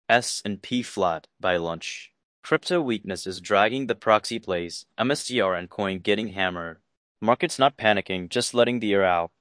S&P flat by lunch. Crypto weakness is dragging the proxy plays, MSTR and coin getting hammered. Markets not panicking, just letting the air out.